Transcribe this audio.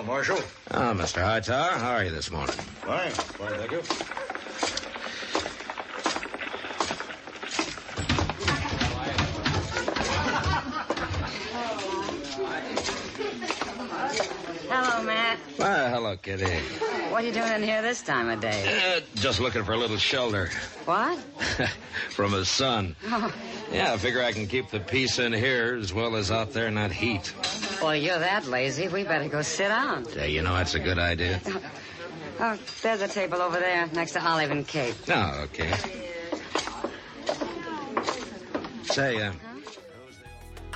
Marshal. Oh, Mr. Hightower, how are you this morning? Fine, thank you. Hello, Matt. Well, hello, Kitty. What are you doing in here this time of day? Just looking for a little shelter. What? From the sun. Oh. Yeah, I figure I can keep the peace in here as well as out there in that heat. Well, you're that lazy. We better go sit down. You know, that's a good idea. Oh, there's a table over there next to Olive and Kate. Oh, okay. Say,